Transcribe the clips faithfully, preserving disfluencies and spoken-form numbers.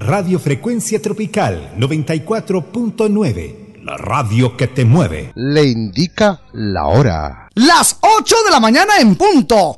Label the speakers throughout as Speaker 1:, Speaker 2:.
Speaker 1: Radio Frecuencia Tropical noventa y cuatro punto nueve, la radio que te mueve.
Speaker 2: Le indica la hora.
Speaker 3: Las ocho de la mañana en punto.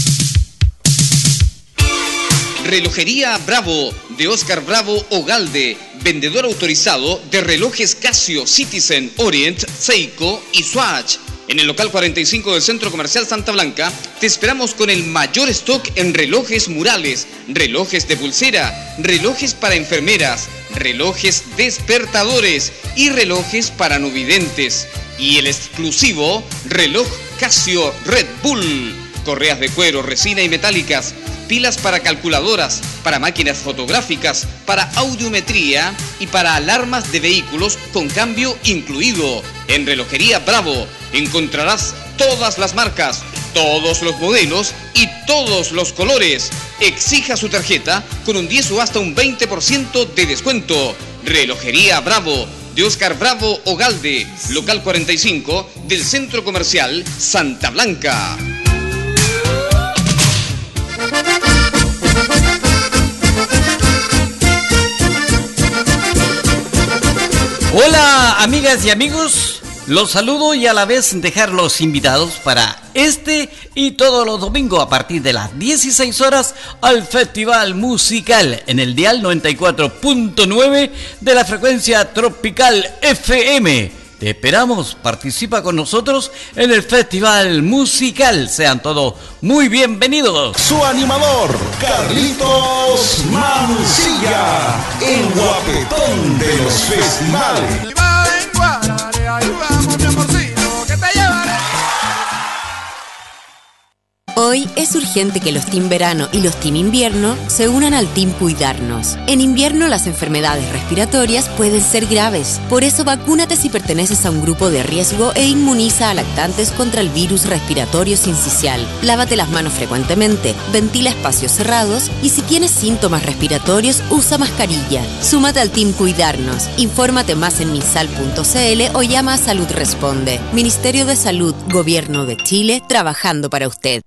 Speaker 4: Relojería Bravo, de Oscar Bravo Ogalde, vendedor autorizado de relojes Casio, Citizen, Orient, Seiko y Swatch. En el local cuarenta y cinco del Centro Comercial Santa Blanca, te esperamos con el mayor stock en relojes murales, relojes de pulsera, relojes para enfermeras, relojes despertadores y relojes para no videntes. Y el exclusivo reloj Casio Red Bull. Correas de cuero, resina y metálicas, pilas para calculadoras, para máquinas fotográficas, para audiometría y para alarmas de vehículos con cambio incluido. En Relojería Bravo encontrarás todas las marcas, todos los modelos y todos los colores. Exija su tarjeta con un diez o hasta un veinte por ciento de descuento. Relojería Bravo, de Oscar Bravo Ogalde, local cuarenta y cinco del Centro Comercial Santa Blanca.
Speaker 5: Hola amigas y amigos, los saludo y a la vez dejarlos invitados para este y todos los domingos a partir de las dieciséis horas al Festival Musical en el dial noventa y cuatro punto nueve de la frecuencia Tropical F M. Te esperamos, participa con nosotros en el Festival Musical. Sean todos muy bienvenidos.
Speaker 6: Su animador, Carlitos Mancilla, el guapetón de los festivales.
Speaker 7: Hoy es urgente que los Team Verano y los Team Invierno se unan al Team Cuidarnos. En invierno las enfermedades respiratorias pueden ser graves. Por eso vacúnate si perteneces a un grupo de riesgo e inmuniza a lactantes contra el virus respiratorio sincicial. Lávate las manos frecuentemente, ventila espacios cerrados y si tienes síntomas respiratorios usa mascarilla. Súmate al Team Cuidarnos. Infórmate más en minsal punto c l o llama a Salud Responde. Ministerio de Salud, Gobierno de Chile, trabajando para usted.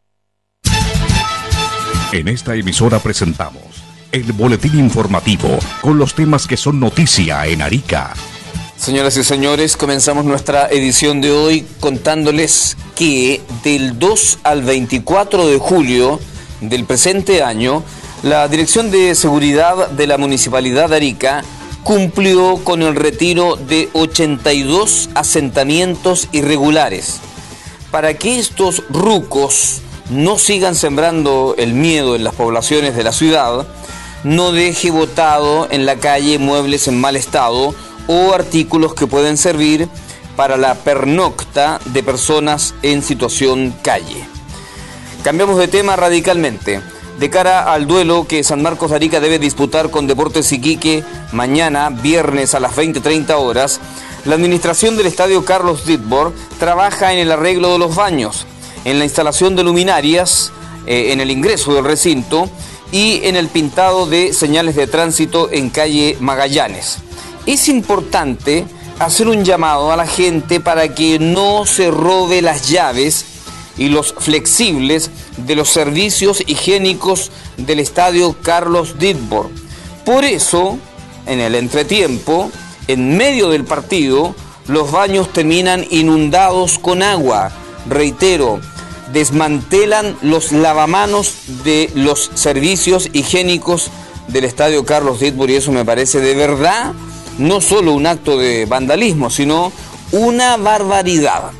Speaker 8: En esta emisora presentamos el boletín informativo con los temas que son noticia en Arica.
Speaker 9: Señoras y señores, comenzamos nuestra edición de hoy contándoles que del dos al veinticuatro de julio del presente año, la Dirección de Seguridad de la Municipalidad de Arica cumplió con el retiro de ochenta y dos asentamientos irregulares. Para que estos rucos no sigan sembrando el miedo en las poblaciones de la ciudad, no deje botado en la calle muebles en mal estado o artículos que pueden servir para la pernocta de personas en situación calle. Cambiamos de tema radicalmente. De cara al duelo que San Marcos de Arica debe disputar con Deportes Iquique mañana, viernes a las veinte treinta horas, la administración del Estadio Carlos Ditborg trabaja en el arreglo de los baños, en la instalación de luminarias, eh, en el ingreso del recinto y en el pintado de señales de tránsito en calle Magallanes. Es importante hacer un llamado a la gente para que no se robe las llaves y los flexibles de los servicios higiénicos del Estadio Carlos Ditborg. Por eso, en el entretiempo, en medio del partido, los baños terminan inundados con agua. Reitero, desmantelan los lavamanos de los servicios higiénicos del Estadio Carlos Ditborg y eso me parece de verdad no solo un acto de vandalismo, sino una barbaridad.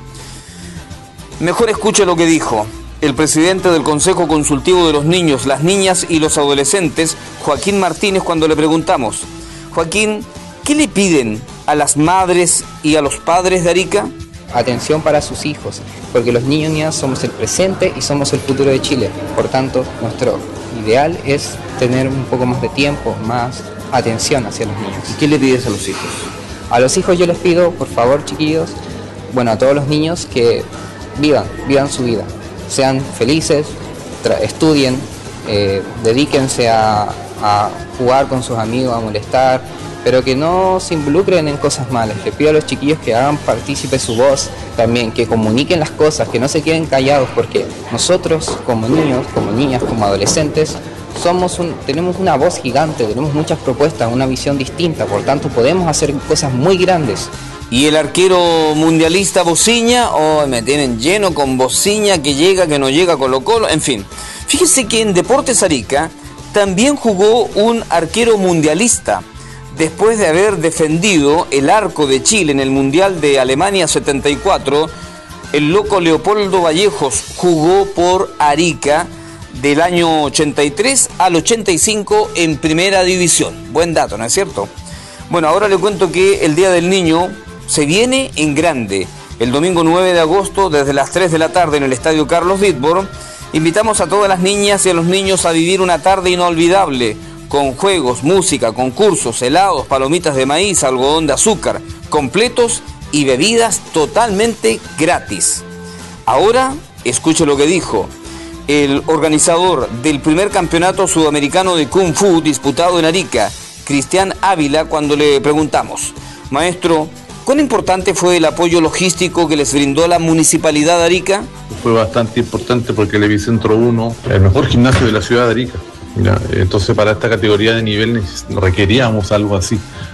Speaker 9: Mejor escuche lo que dijo el presidente del Consejo Consultivo de los Niños, las Niñas y los Adolescentes, Joaquín Martínez, cuando le preguntamos: Joaquín, ¿qué le piden a las madres y a los padres de Arica?
Speaker 10: Atención para sus hijos, porque los niños y niñas somos el presente y somos el futuro de Chile. Por tanto, nuestro ideal es tener un poco más de tiempo, más atención hacia los niños.
Speaker 9: ¿Y qué le pides a los hijos?
Speaker 10: A los hijos yo les pido, por favor, chiquillos, bueno, a todos los niños que vivan, vivan su vida, sean felices, estudien, eh, dedíquense a, a jugar con sus amigos, a molestar, pero que no se involucren en cosas malas. Les pido a los chiquillos que hagan partícipe su voz también, que comuniquen las cosas, que no se queden callados, porque nosotros como niños, como niñas, como adolescentes, somos un, tenemos una voz gigante, tenemos muchas propuestas, una visión distinta, por tanto podemos hacer cosas muy grandes.
Speaker 9: Y el arquero mundialista Bociña, oh, me tienen lleno con Bociña, que llega, que no llega, Colo Colo, en fin. Fíjense que en Deportes Arica también jugó un arquero mundialista, después de haber defendido el arco de Chile en el Mundial de Alemania setenta y cuatro, el loco Leopoldo Vallejos jugó por Arica del año ochenta y tres al ochenta y cinco en Primera División. Buen dato, ¿no es cierto? Bueno, ahora le cuento que el Día del Niño se viene en grande. El domingo nueve de agosto, desde las tres de la tarde en el Estadio Carlos Ditborn, invitamos a todas las niñas y a los niños a vivir una tarde inolvidable, con juegos, música, concursos, helados, palomitas de maíz, algodón de azúcar, completos y bebidas totalmente gratis. Ahora, escuche lo que dijo el organizador del primer campeonato sudamericano de Kung Fu disputado en Arica, Cristian Ávila, cuando le preguntamos: maestro, ¿cuán importante fue el apoyo logístico que les brindó la Municipalidad de Arica?
Speaker 11: Fue bastante importante porque el Epicentro uno es el mejor gimnasio de la ciudad de Arica. Mira, entonces para esta categoría de nivel requeríamos algo así.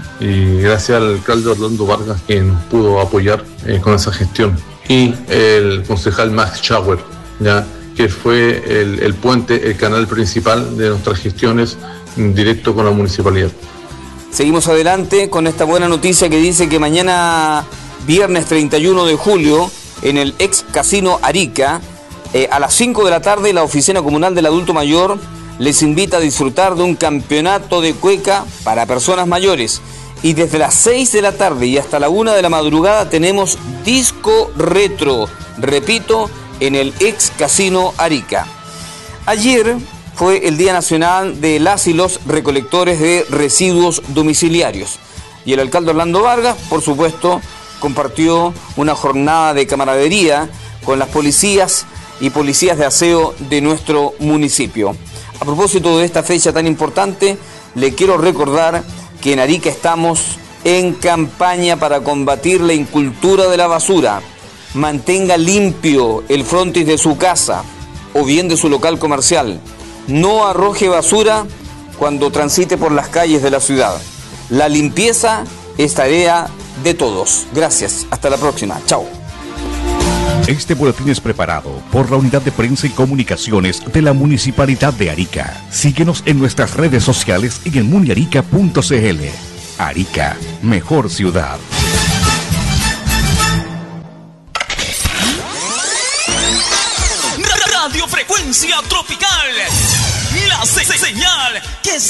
Speaker 11: Y gracias al alcalde Orlando Vargas, que nos pudo apoyar eh, con esa gestión. Y el concejal Max Schauer, ya, que fue el, el puente, el canal principal de nuestras gestiones directo con la municipalidad.
Speaker 9: Seguimos adelante con esta buena noticia que dice que mañana, viernes treinta y uno de julio, en el ex casino Arica, eh, a las cinco de la tarde, la Oficina Comunal del Adulto Mayor les invita a disfrutar de un campeonato de cueca para personas mayores. Y desde las seis de la tarde y hasta la una de la madrugada tenemos disco retro, repito, en el ex casino Arica. Ayer fue el Día Nacional de las y los recolectores de residuos domiciliarios. Y el alcalde Orlando Vargas, por supuesto, compartió una jornada de camaradería con las policías y policías de aseo de nuestro municipio. A propósito de esta fecha tan importante, le quiero recordar que en Arica estamos en campaña para combatir la incultura de la basura. Mantenga limpio el frontis de su casa o bien de su local comercial. No arroje basura cuando transite por las calles de la ciudad. La limpieza es tarea de todos. Gracias. Hasta la próxima. Chao.
Speaker 8: Este boletín es preparado por la Unidad de Prensa y Comunicaciones de la Municipalidad de Arica. Síguenos en nuestras redes sociales y en muniarica punto c l. Arica, mejor ciudad.
Speaker 12: Radio Frecuencia Tropical, la se señal que